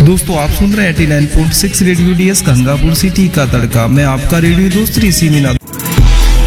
दोस्तों आप सुन रहे हैं 89.6 रेडियो DS गंगापुर सिटी का तड़का। मैं आपका रेडियो दोस्त ऋषि मीना।